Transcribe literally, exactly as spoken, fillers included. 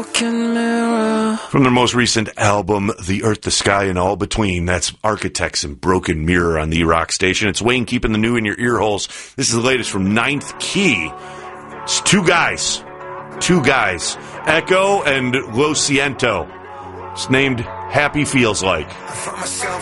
broken mirror. From their most recent album, The Earth, the Sky, and All Between, that's Architects and Broken Mirror on the Rock Station. It's Wayne keeping the new in your ear holes. This is the latest from Ninth Key. It's two guys. Two guys. Echo and Lo Siento. It's named Happy Feels Like. I find myself